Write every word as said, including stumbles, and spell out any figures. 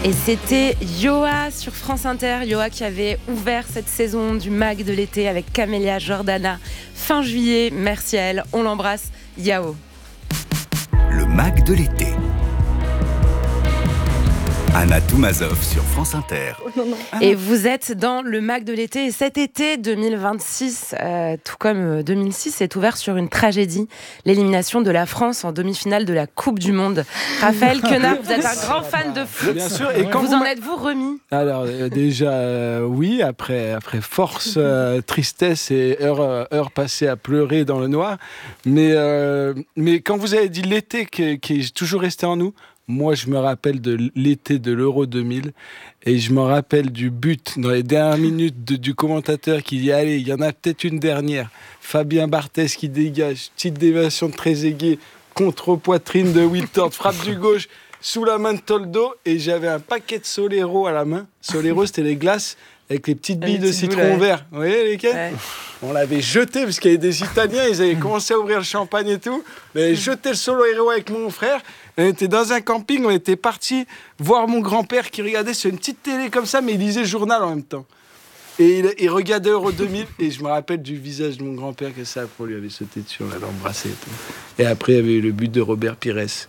Et c'était Yoa sur France Inter, Yoa qui avait ouvert cette saison du Mag de l'été avec Camélia Jordana fin juillet. Merci à elle, on l'embrasse, Yao. Le Mag de l'été. Anna Toumazov sur France Inter. Oh non, non. Et vous êtes dans le Mag de l'été. Et cet été deux mille vingt-six, euh, tout comme deux mille six, est ouvert sur une tragédie. L'élimination de la France en demi-finale de la Coupe du Monde. Raphaël Quenard, vous êtes un grand fan de foot. Bien sûr. Et quand vous, vous en êtes-vous remis ? Alors euh, déjà, euh, oui, après, après force, euh, tristesse et heures euh, heure passées à pleurer dans le noir. Mais, euh, mais quand vous avez dit l'été qui, qui est toujours resté en nous, moi, je me rappelle de l'été de l'Euro deux mille et je me rappelle du but dans les dernières minutes de, du commentateur qui dit « Allez, il y en a peut-être une dernière. » Fabien Barthez qui dégage, petite déviation de Trezeguet, contre-poitrine de Wiltord, frappe du gauche sous la main de Toldo et j'avais un paquet de Solero à la main. Solero, c'était les glaces avec les petites billes les de citron boules, vert. Vous voyez lesquelles ? Ouais. On l'avait jeté parce qu'il y avait des Italiens, ils avaient commencé à ouvrir le champagne et tout. On avait jeté le Solero avec mon frère. On était dans un camping, on était parti voir mon grand-père qui regardait sur une petite télé comme ça, mais il lisait le journal en même temps. Et il, il regardait Euro deux mille, et je me rappelle du visage de mon grand-père que ça, pour lui avait sauté dessus, on l'avait embrassé et tout. Et après, il y avait eu le but de Robert Pires.